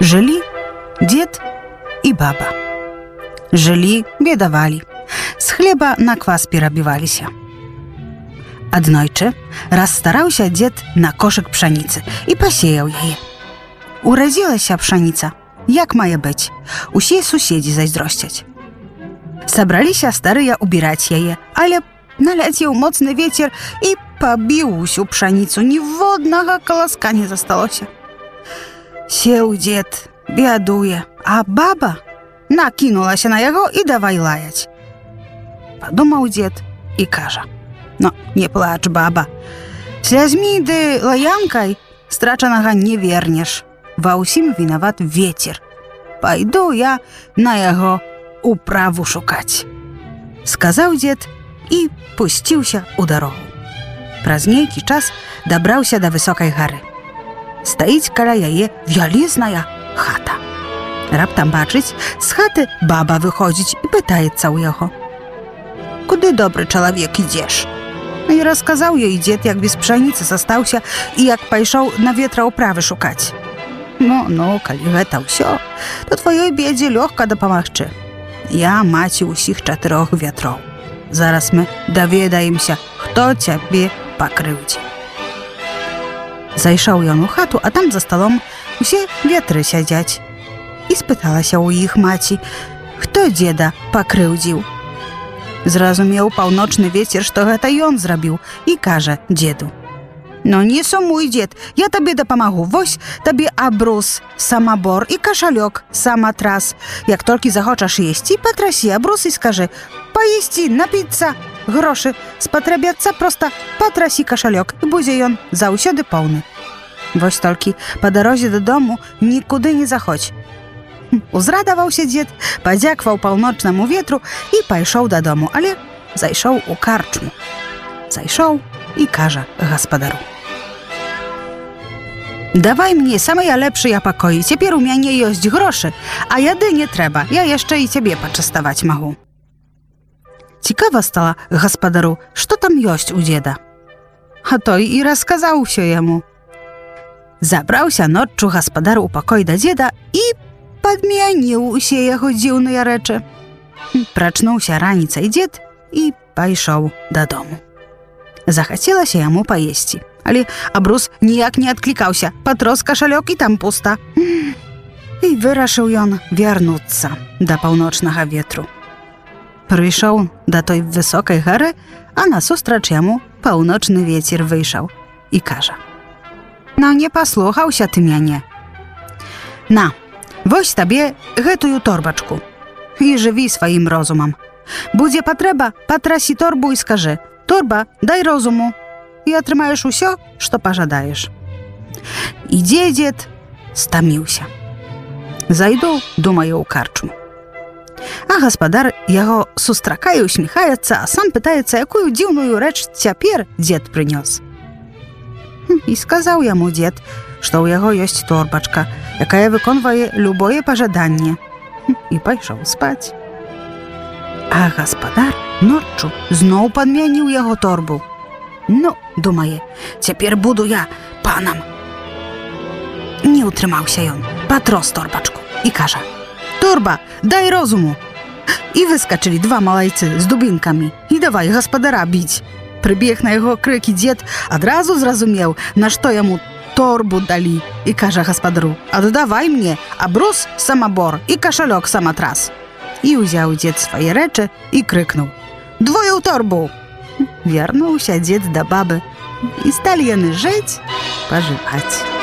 Жылі дзед і баба. Жылі, бедавалі, з хлеба на квас перабіваліся. Аднойчы расстараўся дзед на кошык пшаніцы і пасеяў яе. Урадзілася пшаніца, як мае быць, усе суседзі зайздросцяць. Сабраліся старыя убіраць яе, але наляцеў моцны вецер і пабіў усю пшаніцу, ніводнага каласка не засталося. Сеў дзед, бядуе, а баба накінулася на яго і давай лаяць. Падумаў дзед і кажа: «Ну, не плач, баба, слязьмі ды лаянкай страчанага не вернеш. Ва ўсім вінават вецер. Пайду я на яго управу шукаць». Сказаў дзед і пусціўся ў дарогу. Праз нейкі час дабраўся да высокай гары. Стаіць каля яе вялізная хата. Раптам бачыць, з хаты баба выходзіць і пытаецца ў яго: «Куды, добры чалавек, ідзеш?» І расказаў ёй дзед, як без пшаніцы застаўся і як пайшоў на ветраўправы шукаць. Ну, калі гэта ўсё, то тваёй бедзе лёгка дапамагчы. Я маці ўсіх 4 вятроў. Зараз мы даведаемся, хто цябе пакрыўдзі. Зайшоў ён у хату, а там за сталом усе ветры сядзяць. І спыталася ў іх маці, хто дзеда пакрыўдзіў. Зразумеў паўночны вецер, што гэта ён зрабіў, і кажа дзеду: «Ну не сумуй, дзед, я табе дапамагу. Вось табе абрус, самабор і кашалёк, саматрас. Як толькі захочаш есці, патрасі абрус і скажы: паесці, напіцца, грошы спатрабяцца, проста патрасі кашалёк, і будзе ён заўсёды поўны. Вось толькі па дарозе дадому нікуды не заходзь». Узрадаваўся дзед, падзякваў паўночнаму ветру і пайшоў дадому, але зайшоў у карчму. Зайшоў і кажа гаспадару: «Давай мне самыя лепшыя пакоі, цяпер у мяне ёсць грошы, а яды не трэба, я яшчэ і цябе пачаставаць магу». Цікава стала гаспадару, што там ёсць у дзеда. А той і расказаў усё яму. Забраўся ноччу гаспадар у пакой да дзеда і падмяніў усе яго дзіўныя рэчы. Прачнуўся раніцай дзед і пайшоў дадому. Захацелася яму паесці, але абрус ніяк не адклікаўся, патрос кашалёк і там пуста. І вырашыў ён вярнуцца да паўночнага ветру. Прыйшоў да той высокай гары, а насустрач яму паўночны вецер выйшаў і кажа: «Ну, не паслухаўся ты мяне. На, вось табе гэтую торбачку і жыві сваім розумам. Будзе патрэба, патрасі торбу і скажы: торба, дай розуму, і атрымаеш усё, што пажадаеш». Ідзе дзед, стаміўся. Зайду, думае, у карчму. А гаспадар яго сустракае, усміхаецца, а сам пытаецца, якую дзіўную рэч цяпер дзед прынёс. І сказаў яму дзед, што ў яго ёсць торбачка, якая выконвае любое пажаданне, і пайшоў спаць. А гаспадар ноччу зноў падмяніў яго торбу. Ну, думае, цяпер буду я панам. Не ўтрымаўся ён, патрос торбачку і кажа: «Торба, дай розуму». І выскачылі 2 малайцы з дубінкамі і давай гаспадара біць. Прыбег на яго крыкі дзед, адразу зразумеў, на што яму торбу далі, і кажа гаспадару: «Аддавай мне абрус, самабор і кашалёк, саматрас». І ўзяў дзед свае рэчы і крыкнуў: «Двое ў торбу!» Вярнуўся дзед да бабы, і сталі яны жыць, пажываць.